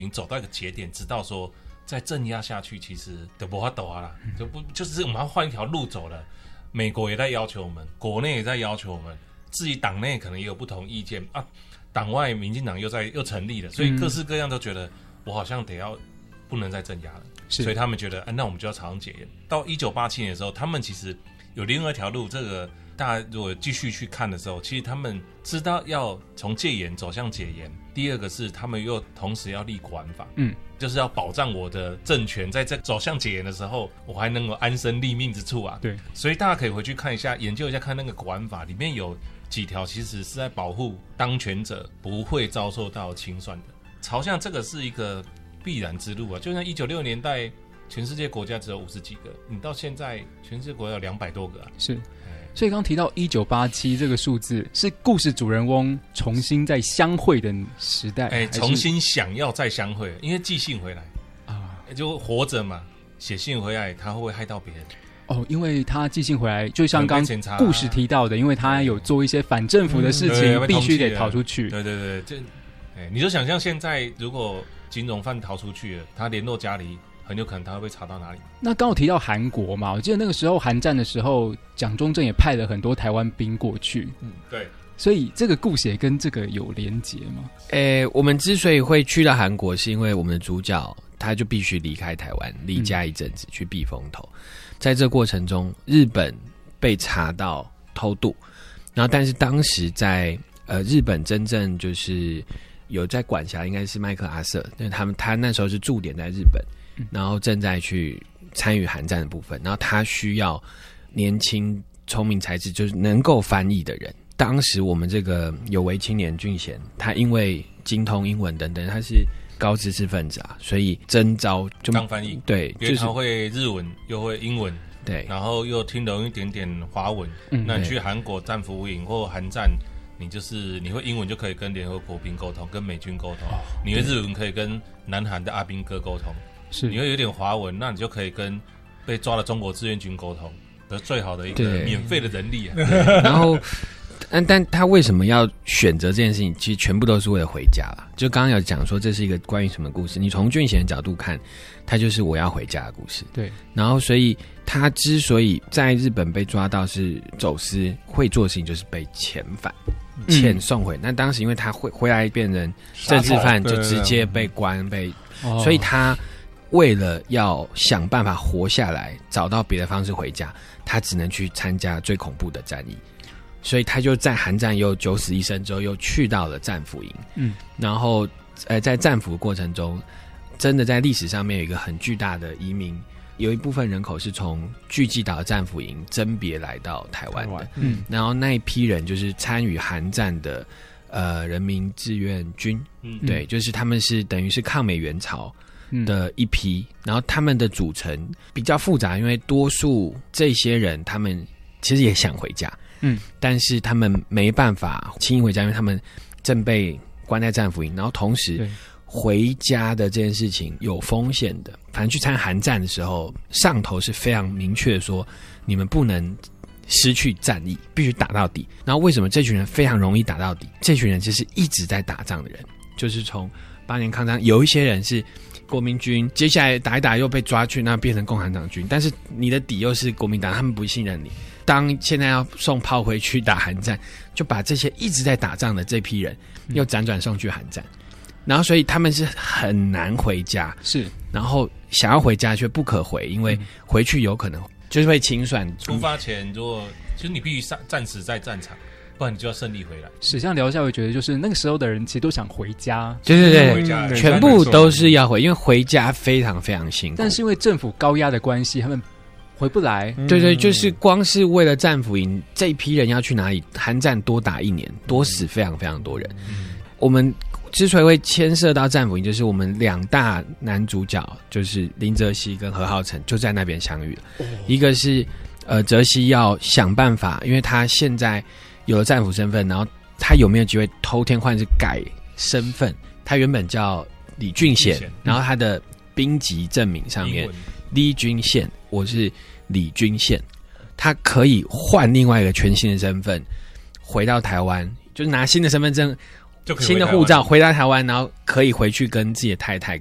经走到一个节点，知道说再镇压下去其实就没办法啦，就是我们要换一条路走了。美国也在要求我们，国内也在要求我们，自己党内可能也有不同意见啊，党外民进党又成立了，所以各式各样都觉得我好像不能再镇压了，所以他们觉得那我们就要朝向解严。到1987年的时候，他们其实有另外一条路，这个大家如果继续去看的时候，其实他们知道要从戒严走向解严。第二个是他们又同时要立国安法，就是要保障我的政权在这走向解严的时候，我还能够安身立命之处啊。 对， 所以大家可以回去看一下，研究一下，看那个国安法里面有几条其实是在保护当权者不会遭受到清算的，朝向这个是一个必然之路啊。就像1960年代，全世界国家只有50几个，你到现在全世界国家有200多个啊。 是。所以刚提到1987这个数字，是故事主人翁重新再相会的时代， 重新想要再相会，因为寄信回来啊，就活着嘛，写信回来，他会不会害到别人？ 哦，因为他寄信回来，就像刚故事提到的，因为他有做一些反政府的事情，必须得逃出去。 对对对，你就想象现在如果金融犯逃出去了，他联络家里，很有可能他会被查到哪里。 那刚好提到韩国嘛，我记得那个时候韩战的时候，蒋中正也派了很多台湾兵过去。 对。 所以这个故事也跟这个有连结吗？ 我们之所以会去到韩国，是因为我们的主角他就必须离开台湾，离家一阵子去避风头。在这过程中，日本被查到偷渡，然后但是当时在日本真正就是有在管辖，应该是麦克阿瑟，因为他那时候是驻点在日本，然后正在去参与韩战的部分，然后他需要年轻聪明才智，就是能够翻译的人。当时我们这个有为青年俊贤，他因为精通英文等等，他是高知识分子啊，所以征召就当翻译。 对， 因为他会日文又会英文， 对， 然后又听懂一点点华文。那你去韩国战俘营或韩战，你会英文就可以跟联合国兵沟通，跟美军沟通；你会日文可以跟南韩的阿兵哥沟通，你会有点华文，那你就可以跟被抓的中国志愿军沟通，得最好的一个免费的人力啊。 然后。但他为什么要选择这件事情？其实全部都是为了回家啦。就刚刚有讲说这是一个关于什么故事，你从俊贤的角度看，他就是我要回家的故事。对，然后所以他之所以在日本被抓到是走私，会做的事情就是被遣返，遣送回。那当时因为他回来变成政治犯，就直接被关所以他为了要想办法活下来，找到别的方式回家，他只能去参加最恐怖的战役。所以他就在韩战又九死一生之后，又去到了战俘营。然后在战俘过程中，真的在历史上面有一个很巨大的移民，有一部分人口是从巨济岛战俘营甄别来到台湾的。然后那一批人就是参与韩战的人民志愿军。对，就是他们是等于是抗美援朝的一批，然后他们的组成比较复杂，因为多数这些人他们其实也想回家。但是他们没办法轻易回家，因为他们正被关在战俘营，然后同时回家的这件事情有风险的。反正去参韩战的时候，上头是非常明确的说，你们不能失去战役，必须打到底。然后为什么这群人非常容易打到底？这群人就是一直在打仗的人，就是从8年抗战，有一些人是国民军，接下来打一打又被抓去，那变成共产党军，但是你的底又是国民党，他们不信任你。当现在要送炮回去打韩战，就把这些一直在打仗的这批人又辗转送去韩战，然后所以他们是很难回家，是，然后想要回家却不可回，因为回去有可能就是会清算。 出发前如果就是你必须战死在战场，不然你就要胜利回来。 是这样聊下，我觉得就是那个时候的人其实都想回家， 对，全部都是要回，因为回家非常非常辛苦。 但是因为政府高压的关系，他们回不来。 对，就是光是为了战俘营这一批人要去哪里，韩战多打1年，多死非常非常多人。我们之所以会牵涉到战俘营，就是我们2大男主角，就是林哲熹跟何浩晨就在那边相遇了。一个是哲熹要想办法，因为他现在有了战俘身份，然后他有没有机会偷天换日改身份？他原本叫李俊贤，然后他的兵籍证明上面李君宪，我是李君宪，他可以换另外一个全新的身份回到台湾，就是拿新的身份证就可以新的护照回到台湾，然后可以回去跟自己的太太